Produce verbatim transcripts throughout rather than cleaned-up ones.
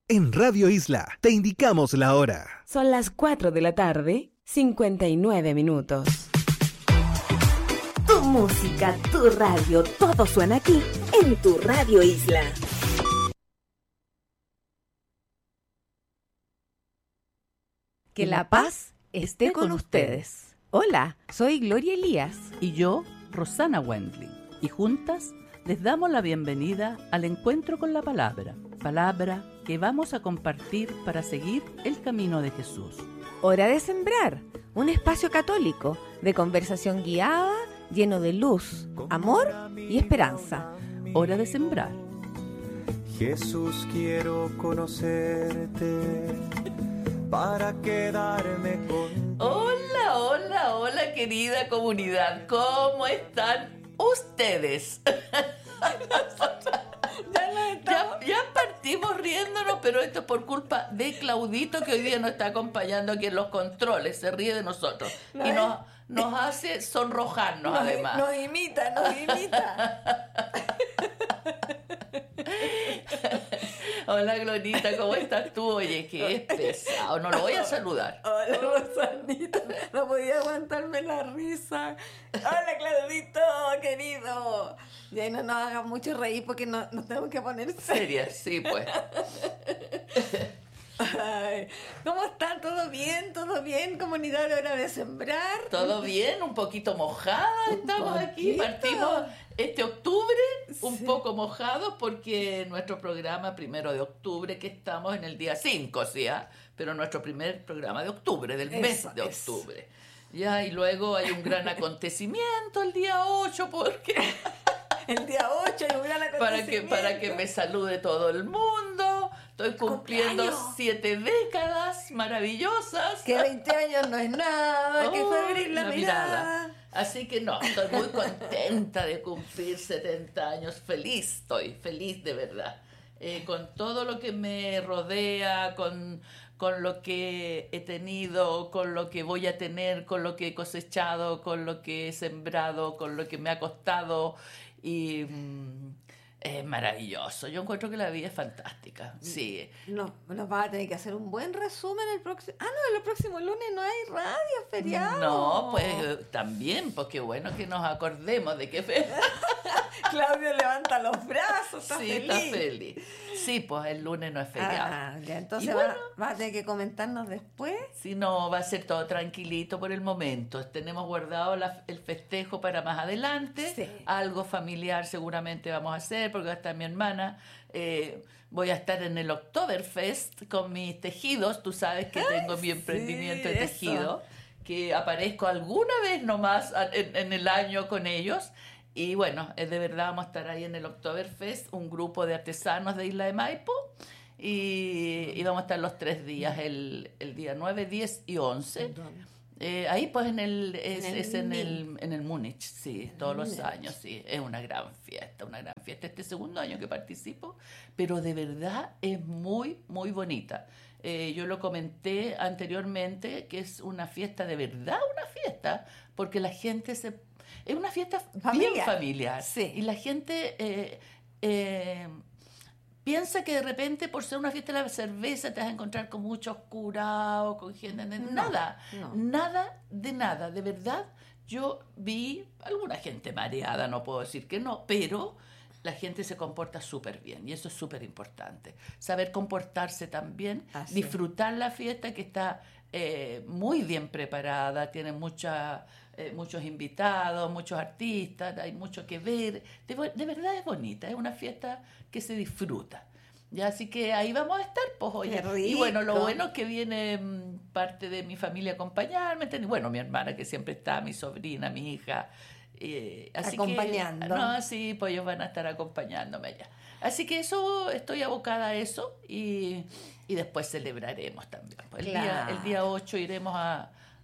En Radio Isla te indicamos la hora. Son las cuatro de la tarde, cincuenta y nueve minutos. Tu música, tu radio, todo suena aquí en tu Radio Isla. Que la paz esté con ustedes. Hola, soy Gloria Elías. Y yo, Rosana Wendling. Y juntas les damos la bienvenida al encuentro con la palabra. Palabra que vamos a compartir para seguir el camino de Jesús. Hora de sembrar, un espacio católico de conversación guiada, lleno de luz, amor y esperanza. Hora de sembrar. Jesús, quiero conocerte para quedarme con... Hola, hola, hola, querida comunidad. ¿Cómo están ustedes? Ya, ya partimos riéndonos, pero esto es por culpa de Claudito, que hoy día nos está acompañando aquí en los controles. Se ríe de nosotros no, y nos, nos hace sonrojarnos, nos, además. Nos imita, nos imita. Hola, Glorita, ¿cómo estás tú? Oye, que es pesado, no lo voy a saludar. Hola, Rosanita, no podía aguantarme la risa. Hola, Claudito, querido. Y ahí no nos hagas mucho reír porque no, nos tenemos que poner serias. Sí, pues. Ay, ¿cómo están? ¿Todo bien? ¿Todo bien? Comunidad de Hora de Sembrar. Todo bien, un poquito mojada estamos aquí. Partimos este octubre un sí. poco mojados porque nuestro programa primero de octubre, que estamos en el día cinco, ¿sí? ¿eh? Pero nuestro primer programa de octubre, del mes eso, de octubre. Eso. Ya, y luego hay un gran acontecimiento el día ocho porque... El día ocho hay un gran acontecimiento. Para que, para que me salude todo el mundo. Estoy cumpliendo ¡cumpleaños! Siete décadas maravillosas. Que veinte años no es nada, oh, que febril la, la mirada. mirada. Así que no, estoy muy contenta de cumplir setenta años. Feliz estoy, feliz de verdad. Eh, con todo lo que me rodea, con, con lo que he tenido, con lo que voy a tener, con lo que he cosechado, con lo que he sembrado, con lo que me ha costado. Y mmm, es maravilloso. Yo encuentro que la vida es fantástica. Sí. No, nos vas a tener que hacer un buen resumen el próximo... Ah, no, el próximo lunes no hay radio, feriado. No, pues también, porque bueno que nos acordemos de que... Claudio levanta los brazos, está sí, feliz. está feliz. Sí, pues el lunes no es feriado. Ah, ya, entonces bueno, vas va a tener que comentarnos después. Sí, no, va a ser todo tranquilito por el momento. Tenemos guardado la, el festejo para más adelante. Sí. Algo familiar seguramente vamos a hacer, porque va a estar mi hermana. Eh, voy a estar en el Oktoberfest con mis tejidos. Tú sabes que tengo mi emprendimiento sí, de tejido, eso. Que aparezco alguna vez nomás en, en el año con ellos. Y bueno, de verdad vamos a estar ahí en el Oktoberfest, un grupo de artesanos de Isla de Maipo, y, y vamos a estar los tres días, el, el día nueve, diez y once. Eh, ahí pues en el, es, en el, es en el, en el Múnich, sí, todos los Múnich. años, sí, es una gran fiesta, una gran fiesta. Este segundo año que participo, pero de verdad es muy, muy bonita. Eh, yo lo comenté anteriormente, que es una fiesta de verdad, una fiesta, porque la gente se... Es una fiesta familiar. bien familiar. Sí. Y la gente eh, eh, piensa que de repente, por ser una fiesta de la cerveza, te vas a encontrar con muchos curados, con gente... De, no, nada, no. nada de nada. De verdad, yo vi alguna gente mareada, no puedo decir que no, pero la gente se comporta súper bien. Y eso es súper importante. Saber comportarse también, Así. disfrutar la fiesta que está... Eh, muy bien preparada, tiene mucha, eh, muchos invitados, muchos artistas, hay mucho que ver, de, de verdad es bonita, es una fiesta que se disfruta. Ya, así que ahí vamos a estar, pues, oye. Y bueno, lo bueno es que viene m, parte de mi familia a acompañarme, bueno, mi hermana que siempre está, mi sobrina, mi hija, eh, así acompañando. Que, no, sí, pues ellos van a estar acompañándome allá. Así que eso, estoy abocada a eso y, y después celebraremos también. Pues el, claro. día, el día ocho iremos a,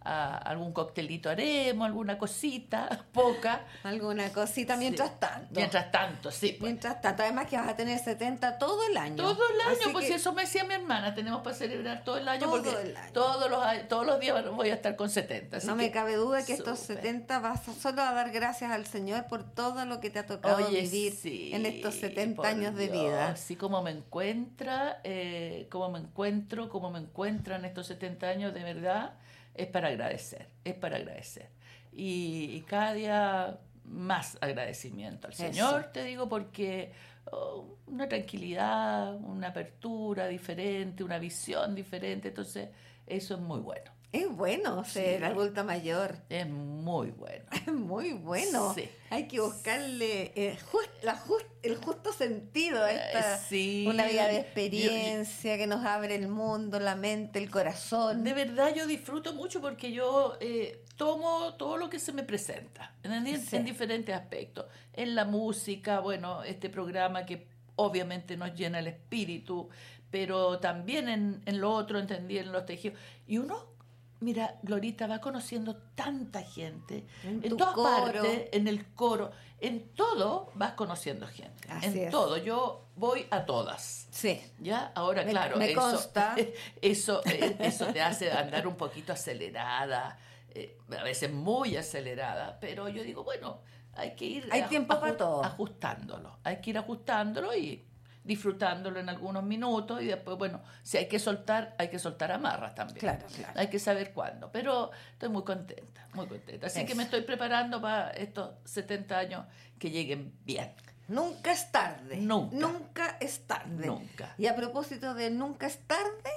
a algún coctelito haremos, alguna cosita, poca. Alguna cosita mientras Sí. tanto. Mientras tanto, sí. Pues. Mientras tanto, además que vas a tener setenta todo el año. Todo el año, Así pues que- eso me decía mi hermana, tenemos para celebrar todo el año Todo porque el año. Todos, los, a- todos los días voy a estar con setenta. Así No que, me cabe duda que estos súper. setenta vas a solo a dar gracias al Señor por todo lo que te ha tocado Oye, vivir sí, en estos setenta por años de Dios, vida. Sí, como me encuentra, eh, como me encuentro, como me encuentran estos setenta años, de verdad, es para agradecer, es para agradecer. Y, y cada día más agradecimiento al Eso. Señor, te digo, porque oh, una tranquilidad, una apertura diferente, una visión diferente, entonces eso es muy bueno, Es bueno ser Sí. adulta mayor. es muy bueno. Es muy bueno. Sí. Hay que buscarle eh, just- la jus- el justo sentido a esta Eh, sí. una vida de Yo- yo- experiencia que nos abre el mundo, la mente, el corazón. De verdad yo disfruto mucho porque yo eh, tomo todo lo que se me presenta en, en- Sí. en diferentes aspectos. En la música, bueno, este programa que obviamente nos llena el espíritu, pero también en, en lo otro, entendí, en los tejidos. Y uno, mira, Glorita, va conociendo tanta gente, En en tu todas coro. partes, en el coro, en todo vas conociendo gente. Así en es. todo, yo voy a todas. Sí. ¿Ya? Ahora, Me- claro, me eso, consta. eso, eh, eso te hace andar un poquito acelerada, eh, a veces muy acelerada, pero yo digo, bueno, hay que ir Hay aj- tiempo aju- para todo. ajustándolo, hay que ir ajustándolo y disfrutándolo en algunos minutos y después, bueno, si hay que soltar, hay que soltar amarras también. Claro, claro. Hay que saber cuándo, pero estoy muy contenta, muy contenta. Así que Eso. me estoy preparando para estos setenta años que lleguen bien. Nunca es tarde. Nunca. Nunca es tarde. Nunca. Y a propósito de nunca es tarde,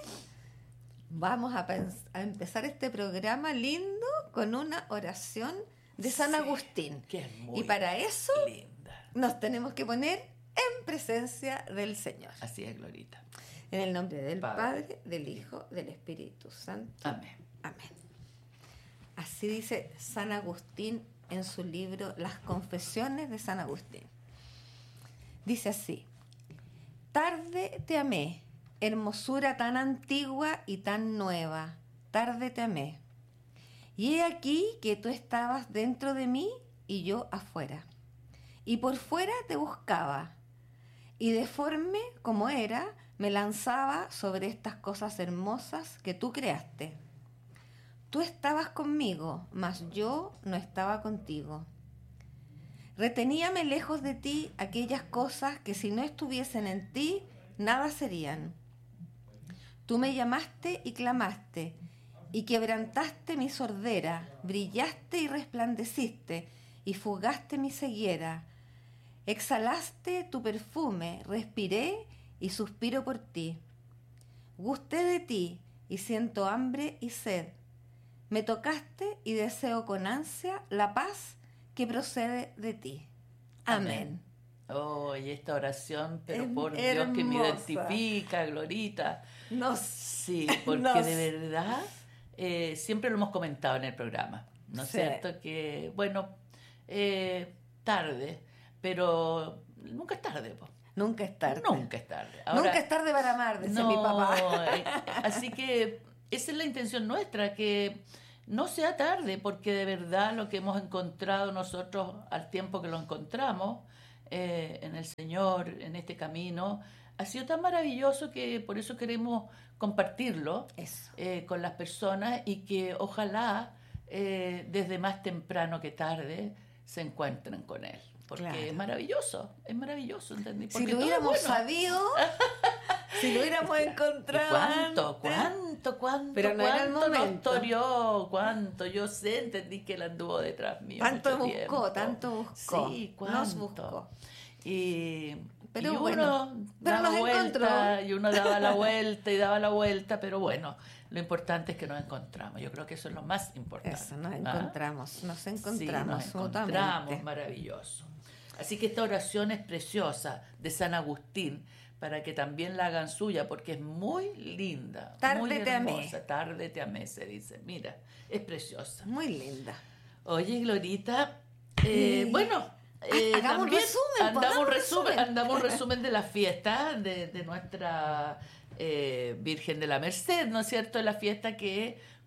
vamos a, pens- a empezar este programa lindo con una oración de San Sí, Agustín. que es muy Y para eso linda. nos tenemos que poner en presencia del Señor. Así es, Glorita. En el nombre del Padre. Padre, del Hijo, del Espíritu Santo. Amén. Amén. Así dice San Agustín en su libro Las Confesiones de San Agustín. Dice así: tarde te amé, hermosura tan antigua y tan nueva, tarde te amé. Y he aquí que tú estabas dentro de mí y yo afuera. Y por fuera te buscaba, y deforme como era, me lanzaba sobre estas cosas hermosas que tú creaste. Tú estabas conmigo, mas yo no estaba contigo. Reteníame lejos de ti aquellas cosas que si no estuviesen en ti, nada serían. Tú me llamaste y clamaste, y quebrantaste mi sordera, brillaste y resplandeciste, y fugaste mi ceguera. Exhalaste tu perfume, respiré y suspiro por ti. Gusté de ti y siento hambre y sed. Me tocaste y deseo con ansia la paz que procede de ti. Amén. Oh, y esta oración, pero Es por Dios que me hermosa. identifica, Glorita. Nos, Sí, porque Nos- de verdad eh, siempre lo hemos comentado en el programa, ¿no es Sí. cierto? Que, bueno, eh, tarde, pero nunca es tarde, po. nunca es tarde. Nunca es tarde. Nunca es tarde para amar, decía mi papá. eh, así que esa es la intención nuestra, que no sea tarde, porque de verdad lo que hemos encontrado nosotros al tiempo que lo encontramos eh, en el Señor, en este camino, ha sido tan maravilloso que por eso queremos compartirlo Eso. eh, con las personas y que ojalá eh, desde más temprano que tarde se encuentren con Él. Porque Claro. es maravilloso, es maravilloso, ¿entendí? Si Porque lo todo es hubiéramos bueno. sabido, si lo hubiéramos ¿Y encontrado ¿Cuánto, antes. cuánto, cuánto, Pero no era el cuánto nos momento. toreó? ¿Cuánto? Yo sé, entendí que él anduvo detrás mío. Tanto mucho buscó, tiempo. tanto buscó. Sí, cuánto. Nos buscó. Y, Pero y uno bueno, pero daba nos vuelta, encontró. y uno daba la vuelta y daba la vuelta, pero bueno, lo importante es que nos encontramos. Yo creo que eso es lo más importante. Eso, nos ¿Ah? encontramos, nos Sí, encontramos nos encontramos, mutuamente. maravilloso. Así que esta oración es preciosa de San Agustín, para que también la hagan suya, porque es muy linda. Tarde muy te amé. hermosa. Tarde te amé, se dice. Mira, es preciosa. Muy linda. Oye, Glorita, eh, Y- bueno, eh, hagamos un también resumen, pues, andamos hagamos un resumen, resumen. andamos un resumen de la fiesta de, de nuestra eh, Virgen de la Merced, ¿no es cierto? La fiesta que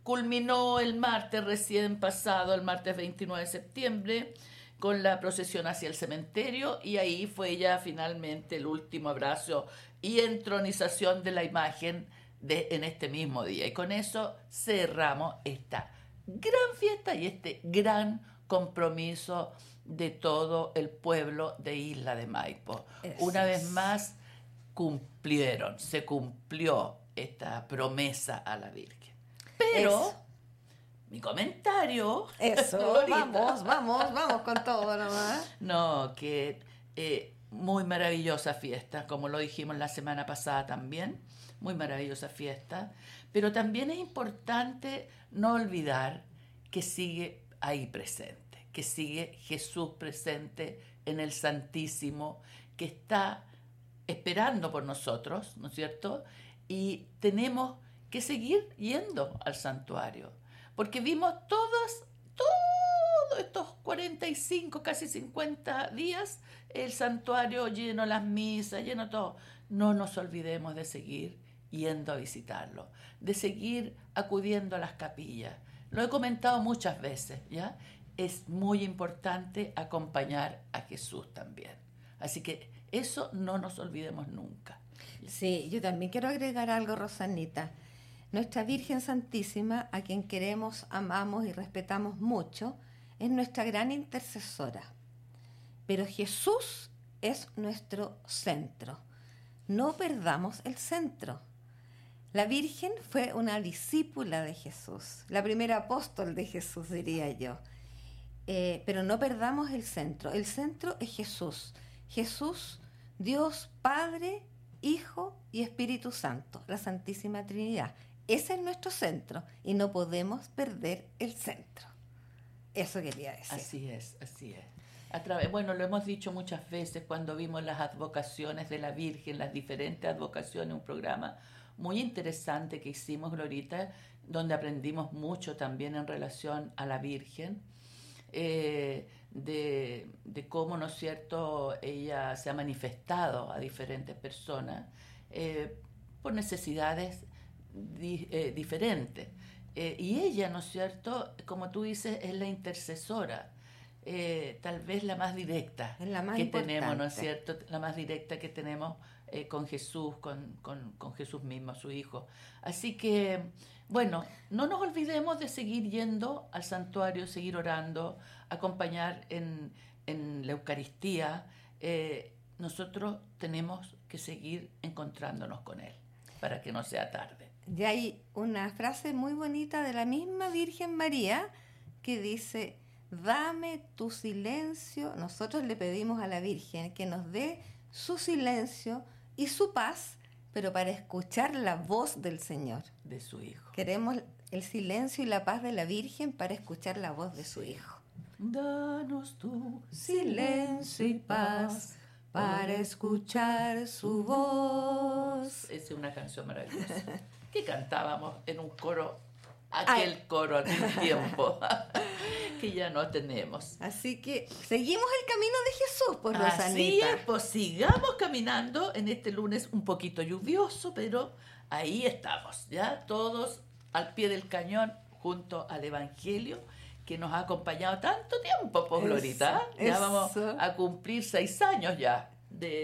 culminó el martes recién pasado, el martes veintinueve de septiembre, con la procesión hacia el cementerio, y ahí fue ya finalmente el último abrazo y entronización de la imagen de, en este mismo día. Y con eso cerramos esta gran fiesta y este gran compromiso de todo el pueblo de Isla de Maipo. Eso Una vez es. más cumplieron, se cumplió esta promesa a la Virgen. Pero Eso. mi comentario... Eso, ahorita, vamos, vamos, vamos con todo nomás. no, que eh, muy maravillosa fiesta, como lo dijimos la semana pasada también, muy maravillosa fiesta, pero también es importante no olvidar que sigue ahí presente, que sigue Jesús presente en el Santísimo, que está esperando por nosotros, ¿no es cierto? Y tenemos que seguir yendo al santuario, porque vimos todas, todos estos cuarenta y cinco, casi cincuenta días, el santuario lleno, las misas, lleno todo. No nos olvidemos de seguir yendo a visitarlo, de seguir acudiendo a las capillas. Lo he comentado muchas veces, ¿ya? Es muy importante acompañar a Jesús también. Así que eso no nos olvidemos nunca. Sí, yo también quiero agregar algo, Rosanita. Nuestra Virgen Santísima, a quien queremos, amamos y respetamos mucho, es nuestra gran intercesora. Pero Jesús es nuestro centro. No perdamos el centro. La Virgen fue una discípula de Jesús, la primera apóstol de Jesús, diría yo. Eh, pero no perdamos el centro. El centro es Jesús. Jesús, Dios Padre, Hijo y Espíritu Santo, la Santísima Trinidad. Ese es nuestro centro y no podemos perder el centro. Eso quería decir. Así es, así es. A través, bueno, lo hemos dicho muchas veces cuando vimos las advocaciones de la Virgen, las diferentes advocaciones, un programa muy interesante que hicimos, Glorita, donde aprendimos mucho también en relación a la Virgen, eh, de, de cómo, ¿no es cierto?, ella se ha manifestado a diferentes personas eh, por necesidades di, eh, diferentes. Eh, y ella, ¿no es cierto?, como tú dices, es la intercesora. Eh, tal vez la más directa Es la más que importante. tenemos, ¿no es cierto? La más directa que tenemos eh, con Jesús, con, con, con Jesús mismo, su Hijo. Así que, bueno, no nos olvidemos de seguir yendo al santuario, seguir orando, acompañar en, en la Eucaristía. Eh, nosotros tenemos que seguir encontrándonos con Él para que no sea tarde. Y hay una frase muy bonita de la misma Virgen María que dice: dame tu silencio. Nosotros le pedimos a la Virgen que nos dé su silencio y su paz, pero para escuchar la voz del Señor. De su Hijo. Queremos el silencio y la paz de la Virgen para escuchar la voz de su Hijo. Danos tu Silencio y paz para escuchar su voz. Esa es una canción maravillosa que cantábamos en un coro, aquel Ay. coro, aquel tiempo, que ya no tenemos. Así que seguimos el camino de Jesús, pues, Rosanita. Así es, pues sigamos caminando en este lunes un poquito lluvioso, pero ahí estamos, ya todos al pie del cañón junto al Evangelio que nos ha acompañado tanto tiempo, pues, Glorita. Ya eso. vamos a cumplir seis años ya de